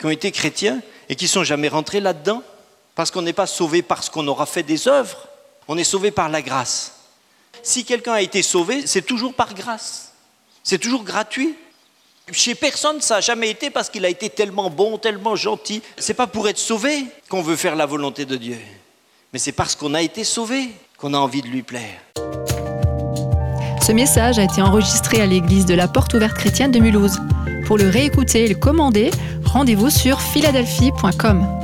qui ont été chrétiens et qui ne sont jamais rentrés là-dedans. Parce qu'on n'est pas sauvé parce qu'on aura fait des œuvres. On est sauvé par la grâce. Si quelqu'un a été sauvé, c'est toujours par grâce. C'est toujours gratuit. Chez personne, ça n'a jamais été parce qu'il a été tellement bon, tellement gentil. Ce n'est pas pour être sauvé qu'on veut faire la volonté de Dieu. Mais c'est parce qu'on a été sauvé qu'on a envie de lui plaire. Ce message a été enregistré à l'église de la Porte Ouverte Chrétienne de Mulhouse. Pour le réécouter et le commander, rendez-vous sur philadelphie.com.